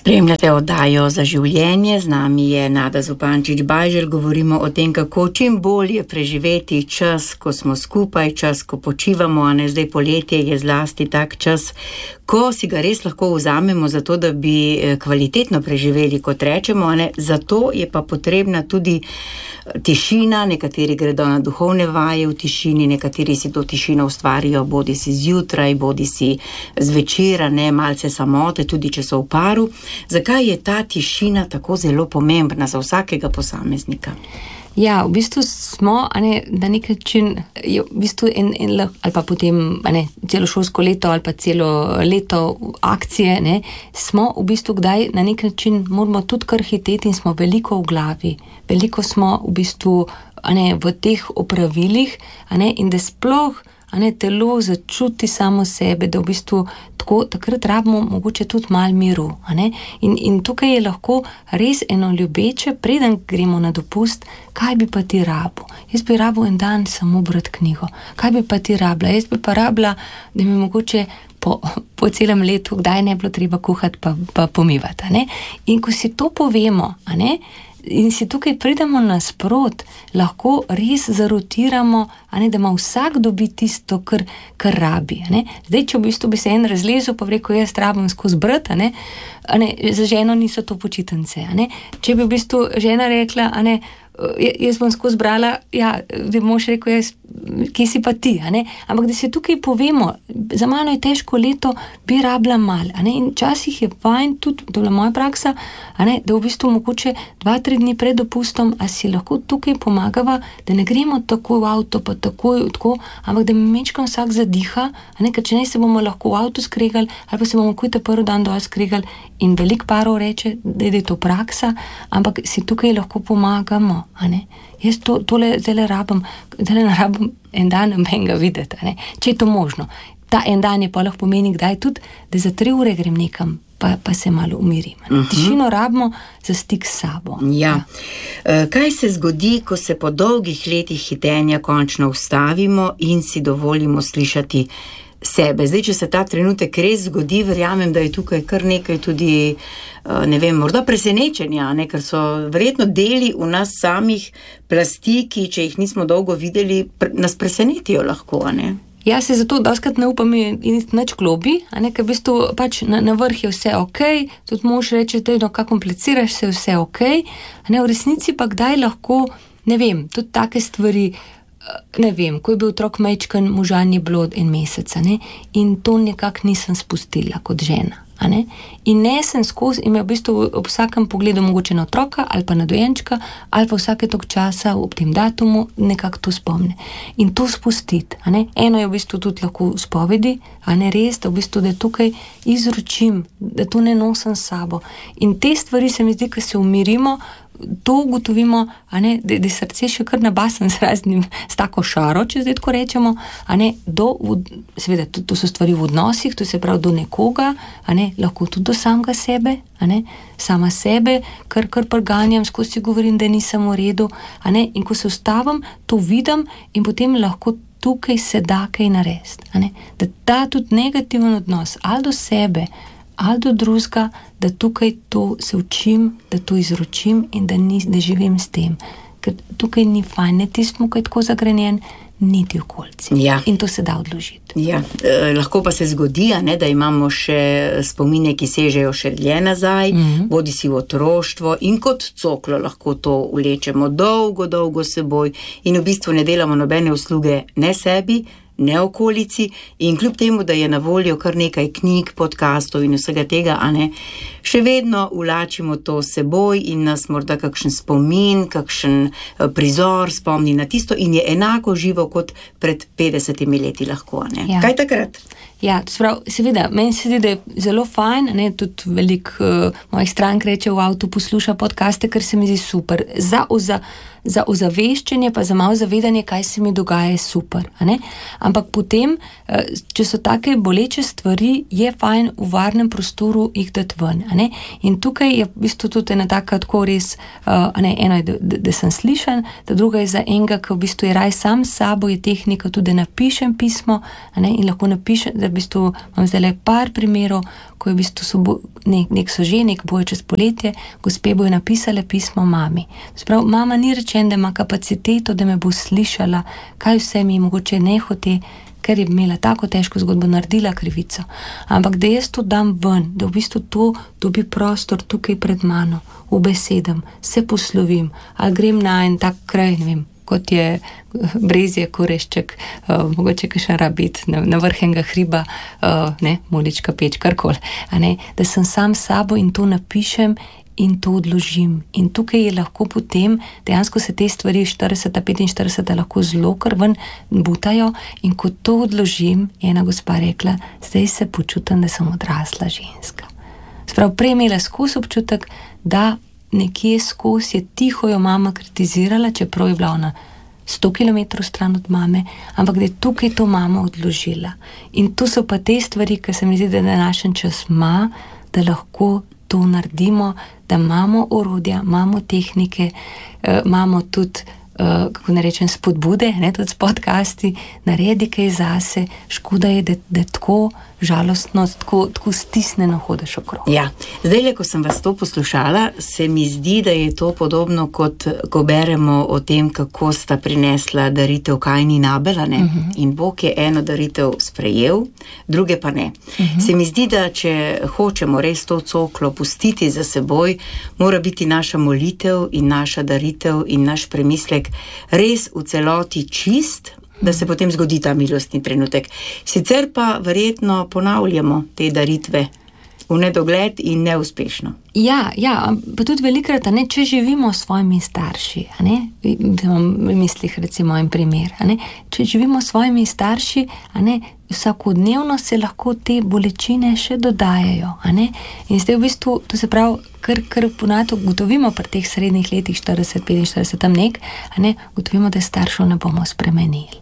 Spremljate oddajo Za življenje, z nami je Nada Zupančič-Bajželj, govorimo o tem, kako čim bolje preživeti čas, ko smo skupaj, čas, ko počivamo, a ne zdaj poletje je zlasti tak čas, ko si ga res lahko vzamemo za to, da bi kvalitetno preživeli, kot rečemo, a ne, zato je pa potrebna tudi tišina, nekateri gredo na duhovne vaje v tišini, nekateri si to tišino ustvarijo, bodi si zjutraj, bodi si zvečer, ne, malce samote, tudi če so v paru. Zakaj je ta tišina tako zelo pomembna za vsakega posameznika? Ja, v bistvu smo, na nek način, v bistvu ali pa potem, celo šolsko leto ali pa celo leto akcije, smo v bistvu kdaj na nek način moramo tudi kar hiteti in smo veliko v glavi. Veliko smo v bistvu, v teh opravilih, in da sploh, telo začuti samo sebe, da v bistvu takrat rabimo mogoče tudi malo miru. In tukaj je lahko res eno ljubeče, preden gremo na dopust, kaj bi pa ti rabil? Jaz bi rabil en dan samo brati knjigo. Kaj bi pa ti rabila? Jaz bi pa rabila, da mi mogoče po celem letu, kdaj ne bilo treba kuhati pa pomivati. In ko si to povemo, in si tukaj pridemo nasprot, lahko res zarotiramo, da ima vsak dobi tisto, kar rabi. Zdaj, če v bistvu bi se en razlezel, pa bi rekel, jaz rabim skozi brati, za ženo niso to počitnice. Če bi v bistvu žena rekla, jaz bom skozi brala, da mož rekel, kje si pa ti, ampak da si tukaj povemo, za mano je težko leto, bi rabila mal, in časih je fajn, tudi, to je bila moja praksa, da v bistvu mogoče 2-3 dni pred dopustom, a si lahko tukaj pomagava, da ne gremo tako v avto, pa tako, ampak da mi mečkam vsak zadiha, ker če ne se bomo lahko v avto skregali, ali pa se bomo kuj ta prvi dan dol skregali, in veliko parov reče, da je to praksa, ampak si tukaj lahko pomagamo. Jaz tole zdaj rabim en dan menga videti, če je to možno. Ta en dan je pa lahko pomeni kdaj tudi, da za 3 ure grem nekam, pa se malo umirim. Tišino rabimo za stik s sabo. Ja. Kaj se zgodi, ko se po dolgih letih hitenja končno ustavimo in si dovolimo slišati sebe? Zdaj, če se ta trenutek res zgodi, verjamem, da je tukaj kar nekaj tudi, morda presenečenja, ker so verjetno deli v nas samih plasti, ki, če jih nismo dolgo videli, nas presenetijo lahko, Ja, se zato doskrat ne upam in nič klobi, ker v bistvu pač na vrh je vse okej, tudi mož reče, da kako kompliciraš se, vse okej, v resnici pa kdaj lahko, tudi take stvari, ko je bil otrok majčken, moža ni bilo 1 mesec, in to nekako nisem spustila kot žena. In ne sem skozi, in me v bistvu ob vsakem pogledu mogoče na otroka ali pa na dojenčka ali pa vsake tok časa ob tem datumu nekako to spomne. In to spustiti. Eno je v bistvu tudi lahko v spovedi, res, da v bistvu da tukaj izročim, da to ne nosim s sabo. In te stvari se mi zdi, ko se umirimo, to ugotovimo, da srce še kar nabasen s tako šaro, če zdaj tako rečemo, seveda, to so stvari v odnosih, to se pravi do nekoga, lahko tudi do samega sebe, sama sebe, kar preganjam, skozi govorim, da nisem v redu, in ko se ustavim, to vidim in potem lahko tukaj se da kaj narediti, da ta tudi negativen odnos ali do sebe ali do drugega, da tukaj to se učim, da to izročim in da živim s tem. Ker tukaj ni fajn, ne tismo, ko je tako zagrenjen, niti okolici. Ja. In to se da odložiti. Ja. Lahko pa se zgodi, da imamo še spomine, ki sežejo še dlje nazaj, bodi si v otroštvo in kot coklo lahko to vlečemo dolgo seboj in v bistvu ne delamo nobene usluge ne sebi, ne okolici, in kljub temu, da je na voljo kar nekaj knjig, podcastov in vsega tega, še vedno vlačimo to seboj in nas morda kakšen spomin, kakšen prizor spomni na tisto in je enako živo kot pred 50 leti lahko, Ja. Kaj takrat? Ja, seveda, meni se zdi, da je zelo fajn, tudi veliko mojih strank reče v avtu posluša podcaste, ker se mi zdi super. Za ozaveščanje pa za malo zavedanje, kaj se mi dogaja, je super. Ampak potem, če so take boleče stvari, je fajn v varnem prostoru jih dati ven. In tukaj je v bistvu tudi ena taka tako res, eno je, da sem slišan, da druga je za enega, ki v bistvu je raj sam s sabo, je tehnika tudi, da napišem pismo, in lahko napišem, da v bistvu imam zdaj par primerov, ko je v bistvu nek soženik, bojo čez poletje, gospe bojo napisale pismo mami. Sprav, mama ni rečen, da ima kapaciteto, da me bo slišala, kaj vse mi mogoče ne hote, ker je imela tako težko zgodbo, naredila krivico. Ampak da jaz to dam ven, da v bistvu to dobi prostor tukaj pred mano, v besedem, se poslovim, ali grem na en tak kraj, ne vem, kot je Brezje, Korešček, mogoče kakšen rabit, na vrh enega hriba, Mulička peč, karkoli, da sem sam s sabo in to napišem in to odložim. In tukaj je lahko potem, dejansko se te stvari 40-45 lahko zelo kar ven butajo in ko to odložim, je ena gospa rekla, zdaj se počutim, da sem odrasla ženska. Sprav, prej imela skozi občutek, da nekje skozi je tiho jo mama kritizirala, čeprav je bila ona 100 km stran od mame, ampak da je tukaj to mama odložila. In tu so pa te stvari, ki se mi zdi, da današnji čas ima, da lahko to naredimo, da imamo orodja, imamo tehnike, imamo tudi, kako ne rečem, spodbude, tudi s podcasti, naredi kaj zase, škoda je, da tako žalostno, tako stisneno hodiš okrog. Ja, zdaj, ko sem vas to poslušala, se mi zdi, da je to podobno, kot ko beremo o tem, kako sta prinesla daritev Kain in Abel, in Bog je eno daritev sprejel, druge pa ne. Se mi zdi, da če hočemo res to coklo pustiti za seboj, mora biti naša molitev in naša daritev in naš premislek res v celoti čist, da se potem zgodi ta milostni trenutek. Sicer pa verjetno ponavljamo te daritve v nedogled in neuspešno. Ja, pa tudi velikrat, če živimo s svojimi starši, imam v mislih recimo en primer, če živimo s svojimi starši, vsakodnevno se lahko te bolečine še dodajajo, in zdaj v bistvu, to se pravi, kar ponavadi ugotovimo pri teh srednjih letih 40-45 tam ugotovimo, da staršev ne bomo spremenili.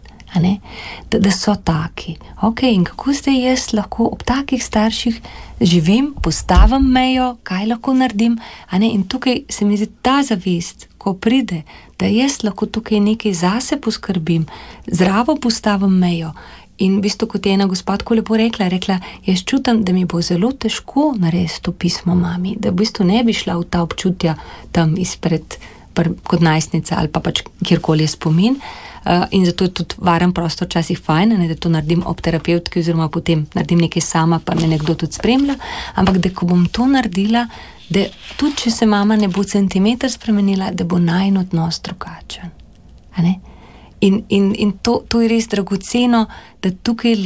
Da so taki. In kako zdaj jaz lahko ob takih starših živim, postavim mejo, kaj lahko naredim, in tukaj se mi zdi ta zavest, ko pride, da jaz lahko tukaj nekaj zase poskrbim, zdravo postavim mejo. In v bistvu, kot je ena gospa tako lepo rekla, jaz čutim, da mi bo zelo težko narediti to pismo mami, da v bistvu ne bi šla v ta občutja tam izpred kot najstnica ali pa pač kjerkoli je spomin. In zato je tudi varen prostor včasih fajn, da to naredim ob terapevtki oziroma potem naredim nekaj sama, pa me nekdo tudi spremlja, ampak da ko bom to naredila, da tudi če se mama ne bo centimeter spremenila, da bo najin odnos drugačen. In to je res dragoceno, da tukaj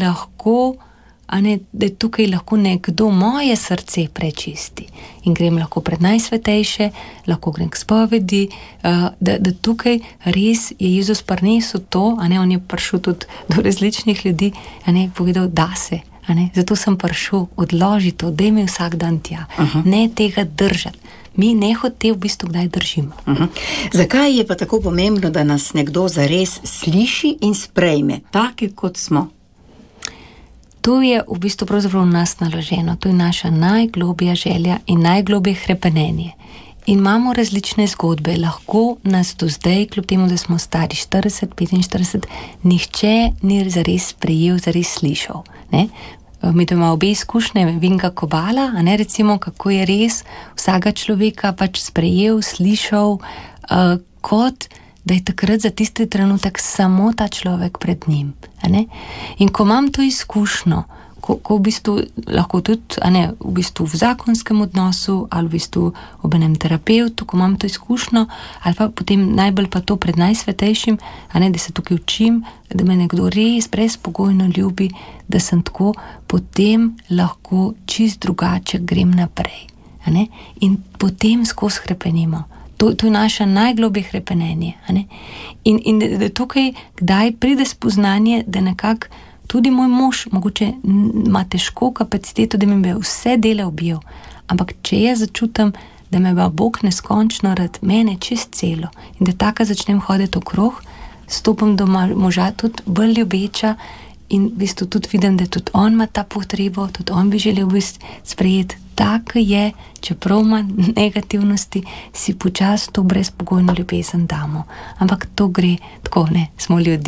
lahko nekdo moje srce prečisti. In grem lahko pred najsvetejše, lahko grem k spovedi, da tukaj res je Jezus prinesel to, on je prišel tudi do različnih ljudi, povedal, da se. Zato sem prišel, odloži to, daj mi vsak dan tja, ne tega držati. Mi nehote v bistvu kdaj držimo. Zakaj je pa tako pomembno, da nas nekdo zares sliši in sprejme, take kot smo? To je v bistvu pravzaprav v nas naloženo, to je naša najglobja želja in najglobje hrepenenje. In imamo različne zgodbe, lahko nas do zdaj, kljub temu, da smo stari 40-45, nihče ni zares sprejel, zares slišal. Mi to ima obe izkušnje, Vinka Kobala, recimo, kako je res vsega človeka pač sprejel, slišal, kot da je takrat za tisti trenutek samo ta človek pred njim. In ko imam to izkušnjo, ko v bistvu lahko tudi v bistvu v zakonskem odnosu ali v bistvu ob enem terapevtu, ko imam to izkušnjo, ali pa potem najbolj pa to pred najsvetejšim, da se tukaj učim, da me nekdo res brezpogojno ljubi, da sem tako, potem lahko čist drugače grem naprej. In potem skozi hrepenimo. To je naše najglobje hrepenenje. In da tukaj kdaj pride spoznanje, da nekako tudi moj mož mogoče ima težko kapaciteto, da mi bi vse dele objel. Ampak če jaz začutim, da me bo Bog neskončno rad mene čist celo in da tako začnem hoditi okrog, stopim do moža tudi bolj ljubeča in v bistvu tudi vidim, da tudi on ima ta potrebo, tudi on bi želel sprejeti tako je, čeprav ima negativnosti, si počasi to brezpogojno ljubezen damo. Ampak to gre tako, smo ljudje,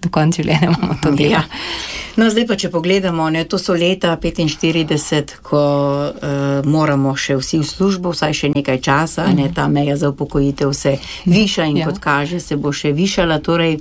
do konca življenja imamo to delo. Ja. No, zdaj pa, če pogledamo, to so leta 45, ko moramo še vsi v službo, vsaj še nekaj časa, ta meja za upokojitev se viša in kot kaže, se bo še višala, torej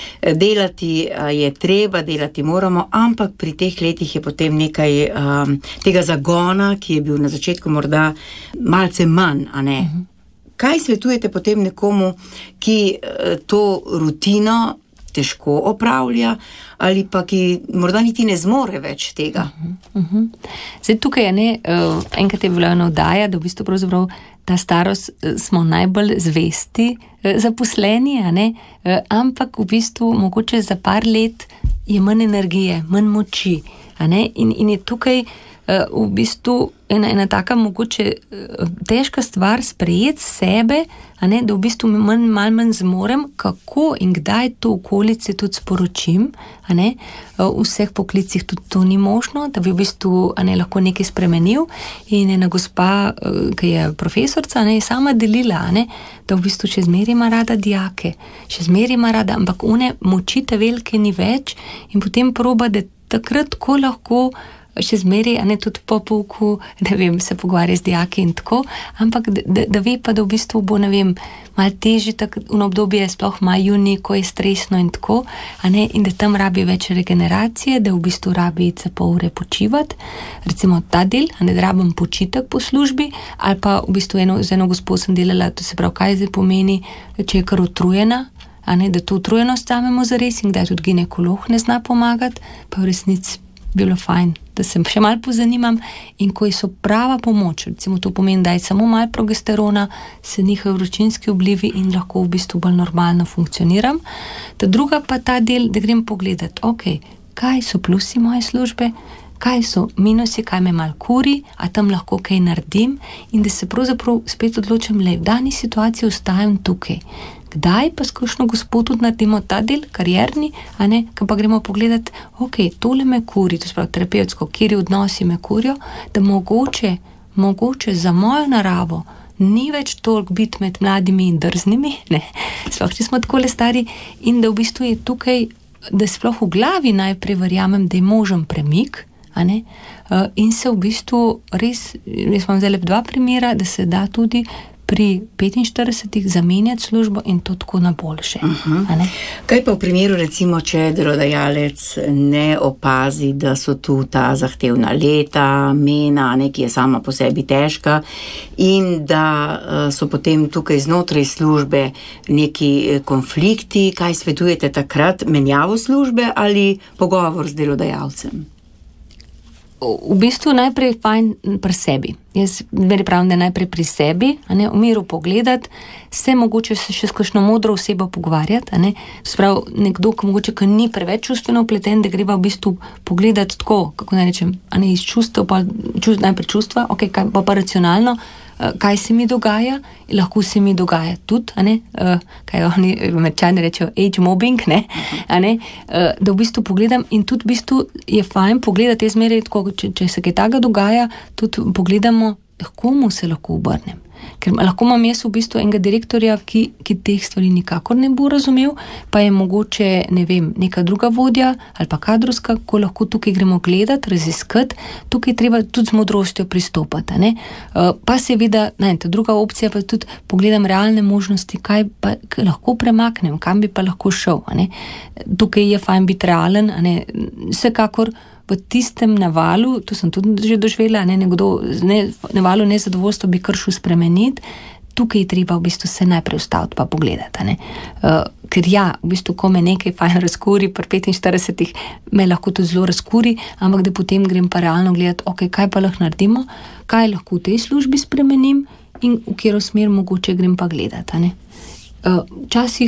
delati je treba, delati moramo, ampak pri teh letih je potem nekaj tega zagona, ki je bil na začetku morda malce manj, a ne? Kaj svetujete potem nekomu, ki to rutino težko opravlja ali pa ki morda niti ne zmore več tega? Zdaj tukaj je enkrat je bila ena oddaja, da v bistvu pravzaprav ta starost smo najbolj zvesti zaposleni, ampak v bistvu mogoče za par let je manj energije, manj moči, in je tukaj v bistvu ena taka mogoče težka stvar sprejeti sebe, da v bistvu malo manj zmorem, kako in kdaj to okolici tudi sporočim, v vseh poklicih tudi to ni možno, da bi v bistvu lahko nekaj spremenil, in ena gospa, ki je profesorca, je sama delila, da v bistvu še zmeraj ima rada dijake, še zmeraj ima rada, ampak one moči te velike ni več, in potem proba, da takrat, ko lahko še zmeri, tudi po pouku, se pogovarja z dijaki in tako, ampak da ve pa, da v bistvu bo, malo težje v obdobje, sploh maj, junij, ko je stresno in tako, in da tam rabi več regeneracije, da v bistvu rabi za pol ure počivati, recimo ta del, da rabim počitek po službi, ali pa v bistvu z eno gospo sem delala, to se pravi, kaj zdaj pomeni, če je kar utrujena, da to utrujenost vzamemo zares in da tudi ginekolog ne zna pomagati, pa v resnici bilo fajn, da se še malo pozanimam, in ko so prava pomoč, recimo to pomeni, da je samo malo progesterona, se njihovi vročinski vplivi in lahko v bistvu bolj normalno funkcioniram. Ta druga pa ta del, da grem pogledati, kaj so plusi moje službe, kaj so minusi, kaj me malo kuri, a tam lahko kaj naredim, in da se pravzaprav spet odločim, v dani situaciji ostajam tukaj. Kdaj pa s kakšno gospod tudi naredimo ta del, karierni, ko pa gremo pogledati, tole me kuri, to spravi terapevtsko, kjeri odnosi me kurijo, da mogoče za mojo naravo ni več toliko biti med mladimi in drznimi, sploh če smo takole stari, in da v bistvu je tukaj, da sploh v glavi najprej verjamem, da je možen premik, in se v bistvu res, jaz imam zdaj dva primera, da se da tudi pri 45 zamenjati službo in to tako na boljše. Kaj pa v primeru, recimo, če delodajalec ne opazi, da so tu ta zahtevna leta, mena, ki je sama po sebi težka, in da so potem tukaj znotraj službe neki konflikti, kaj svetujete takrat, menjavo službe ali pogovor z delodajalcem? V bistvu najprej fajn pri sebi. Jaz pravim, da najprej pri sebi, v miru pogledati, se mogoče še s kakšno modro osebo pogovarjati, sprav nekdo, ki ni preveč čustveno vpleten, da greva v bistvu pogledati tako, kako naj rečem, iz čustev, najprej čustva, kaj pa racionalno, kaj se mi dogaja, lahko se mi dogaja tudi, kaj oni Američani rečejo age mobbing, da v bistvu pogledam, in tudi v bistvu je fajn pogledati, jaz zmeraj tako, če se kaj takega dogaja, tudi pogledamo, komu se lahko obrnem. Ker lahko imam jaz v bistvu enega direktorja, ki teh stvari nikakor ne bo razumel, pa je mogoče, neka druga vodja ali pa kadrovska, ko lahko tukaj gremo gledati, raziskati, tukaj treba tudi z modrostjo pristopati. Pa seveda, ta druga opcija pa tudi pogledam realne možnosti, kaj pa lahko premaknem, kam bi pa lahko šel. Tukaj je fajn biti realen, vsekakor v tistem navalu, to sem tudi že doživela, nekdo navalu nezadovoljstva bi kršil spremeniti, tukaj je treba v bistvu se najprej ustaviti pa pogledati. Ker v bistvu, ko me nekaj fajn razkuri, pri 45 me lahko tudi zelo razkuri, ampak da potem grem pa realno gledati, kaj pa lahko naredimo, kaj lahko v tej službi spremenim in v katero smer mogoče grem pa gledati. Včasih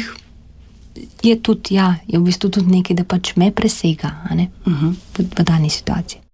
je tudi, je v bistvu tudi nekaj, da pač me presega, v dani situaciji.